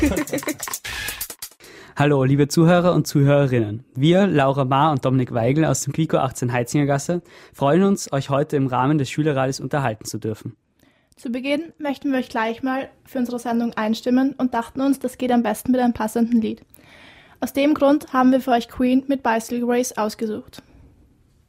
Hallo, liebe Zuhörer und Zuhörerinnen. Wir, Laura Maar und Dominik Weigel aus dem Quico 18 Heizingergasse, freuen uns, euch heute im Rahmen des Schülerradios unterhalten zu dürfen. Zu Beginn möchten wir euch gleich mal für unsere Sendung einstimmen und dachten uns, das geht am besten mit einem passenden Lied. Aus dem Grund haben wir für euch Queen mit Bicycle Race ausgesucht.